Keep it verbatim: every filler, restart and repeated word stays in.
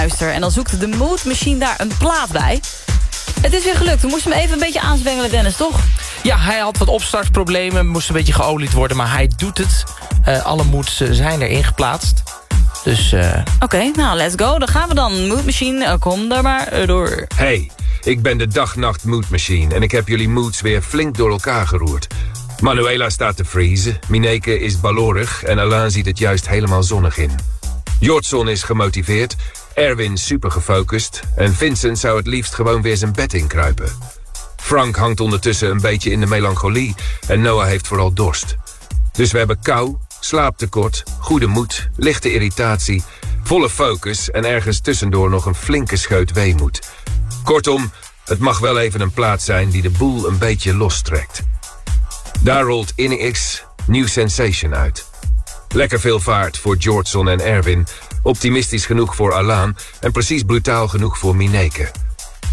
luister. En dan zoekt de Mood Machine daar een plaat bij. Het is weer gelukt. We moesten hem even een beetje aanzwengelen, Dennis, toch? Ja, hij had wat opstartproblemen. Moest een beetje geolied worden, maar hij doet het. Uh, alle moods uh, zijn erin geplaatst. Dus... Uh... Oké, okay, nou, let's go. Dan gaan we dan. Mood Machine, uh, kom daar maar uh, door. Hey, ik ben de dag-nacht Mood Machine. En ik heb jullie moods weer flink door elkaar geroerd. Manuela staat te vriezen. Mineke is balorig. En Alain ziet het juist helemaal zonnig in. Jordson is gemotiveerd. Erwin super gefocust. En Vincent zou het liefst gewoon weer zijn bed inkruipen. Frank hangt ondertussen een beetje in de melancholie. En Noah heeft vooral dorst. Dus we hebben kou, slaaptekort, goede moed, lichte irritatie, volle focus en ergens tussendoor nog een flinke scheut weemoed. Kortom, het mag wel even een plaat zijn die de boel een beetje lostrekt. Daar rolt In X New Sensation uit. Lekker veel vaart voor Jordson en Erwin, optimistisch genoeg voor Alain en precies brutaal genoeg voor Mineke.